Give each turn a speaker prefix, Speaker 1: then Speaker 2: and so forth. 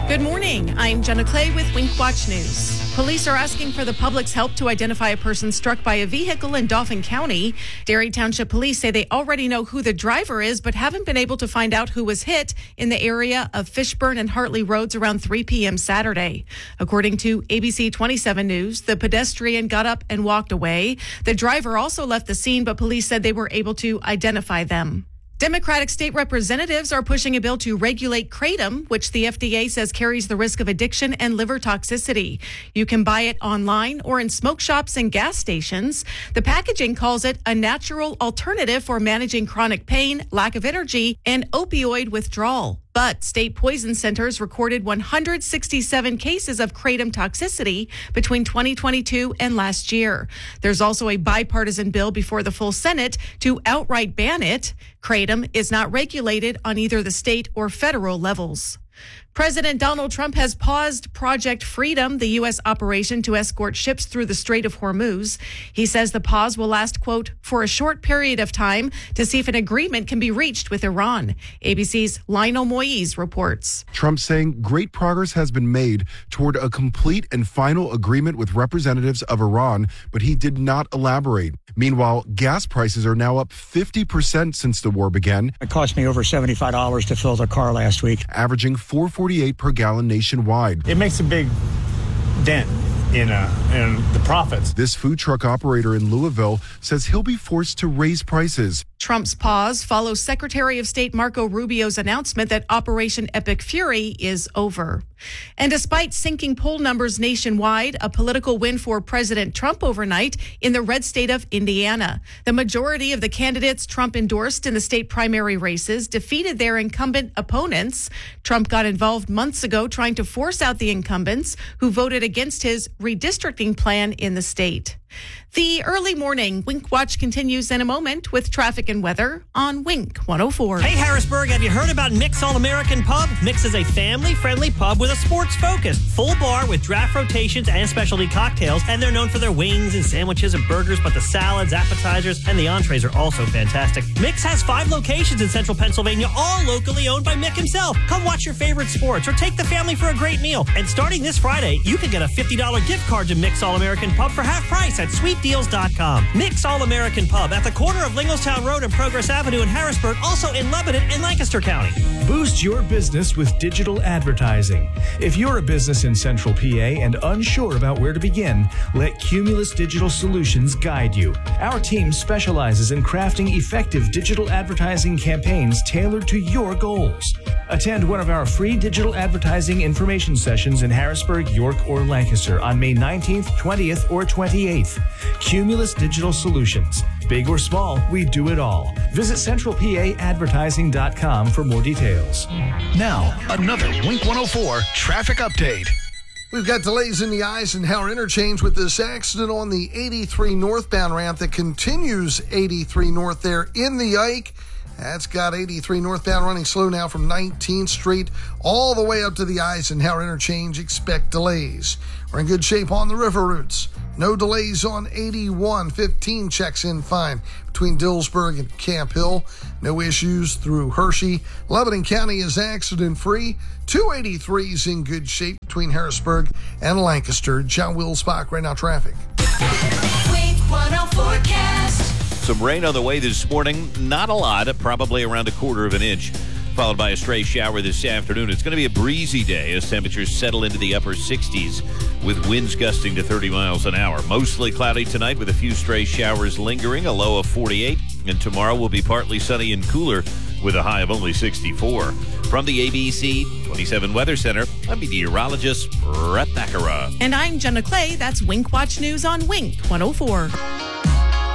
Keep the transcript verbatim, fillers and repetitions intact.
Speaker 1: Good morning. I'm Jenna Clay with Wink Watch News. Police are asking for the public's help to identify a person struck by a vehicle in Dauphin County. Derry Township Police say they already know who the driver is, but haven't been able to find out who was hit in the area of Fishburne and Hartley Roads around three p.m. Saturday. According to A B C twenty-seven News, the pedestrian got up and walked away. The driver also left the scene, but police said they were able to identify them. Democratic state representatives are pushing a bill to regulate kratom, which the F D A says carries the risk of addiction and liver toxicity. You can buy it online or in smoke shops and gas stations. The packaging calls it a natural alternative for managing chronic pain, lack of energy, and opioid withdrawal. But state poison centers recorded one hundred sixty-seven cases of kratom toxicity between twenty twenty-two and last year. There's also a bipartisan bill before the full Senate to outright ban it. Kratom is not regulated on either the state or federal levels. President Donald Trump has paused Project Freedom, the U S operation to escort ships through the Strait of Hormuz. He says the pause will last, quote, for a short period of time to see if an agreement can be reached with Iran. A B C's Lionel Moise reports.
Speaker 2: Trump saying great progress has been made toward a complete and final agreement with representatives of Iran, but he did not elaborate. Meanwhile, gas prices are now up fifty percent since the war began.
Speaker 3: It cost me over seventy-five dollars to fill the car last week,
Speaker 2: averaging four forty-eight per gallon nationwide.
Speaker 4: It makes a big dent in, uh, in the profits.
Speaker 2: This food truck operator in Louisville says he'll be forced to raise prices.
Speaker 1: Trump's pause follows Secretary of State Marco Rubio's announcement that Operation Epic Fury is over. And despite sinking poll numbers nationwide, a political win for President Trump overnight in the red state of Indiana. The majority of the candidates Trump endorsed in the state primary races defeated their incumbent opponents. Trump got involved months ago trying to force out the incumbents who voted against his redistricting plan in the state. The early morning Wink Watch continues in a moment with traffic and weather on Wink one oh four.
Speaker 5: Hey, Harrisburg, have you heard about Mix All-American Pub? Mix is a family-friendly pub with a sports focus. Full bar with draft rotations and specialty cocktails, and they're known for their wings and sandwiches and burgers, but the salads, appetizers, and the entrees are also fantastic. Mix has five locations in central Pennsylvania, all locally owned by Mick himself. Come watch your favorite sports or take the family for a great meal. And starting this Friday, you can get a fifty dollars gift card to Mix All-American Pub for half price at sweet deals dot com. Mix All-American Pub at the corner of Linglestown Road and Progress Avenue in Harrisburg, also in Lebanon and Lancaster County.
Speaker 6: Boost your business with digital advertising. If you're a business in Central P A and unsure about where to begin, let Cumulus Digital Solutions guide you. Our team specializes in crafting effective digital advertising campaigns tailored to your goals. Attend one of our free digital advertising information sessions in Harrisburg, York, or Lancaster on May nineteenth, twentieth, or twenty-eighth. Cumulus Digital Solutions. Big or small, we do it all. Visit central p a advertising dot com for more details.
Speaker 7: Now, another Wink one oh four traffic update.
Speaker 8: We've got delays in the Eisenhower interchange with this accident on the eighty-three northbound ramp that continues eighty-three north there in the Ike. That's got eighty-three northbound running slow now from nineteenth Street all the way up to the Eisenhower interchange. Expect delays. We're in good shape on the river routes. No delays on eighty-one. fifteen checks in fine between Dillsburg and Camp Hill. No issues through Hershey. Lebanon County is accident-free. two eighty-threes in good shape between Harrisburg and Lancaster. John Wilsbach, right now traffic.
Speaker 9: Wink one oh forecast.
Speaker 10: Some rain on the way this morning. Not a lot, probably around a quarter of an inch, followed by a stray shower this afternoon. It's going to be a breezy day as temperatures settle into the upper sixties with winds gusting to thirty miles an hour. Mostly cloudy tonight with a few stray showers lingering, a low of forty-eight. And tomorrow will be partly sunny and cooler with a high of only sixty-four. From the A B C twenty-seven Weather Center, I'm meteorologist Brett Thakara.
Speaker 1: And I'm Jenna Clay. That's Wink Watch News on Wink one oh four.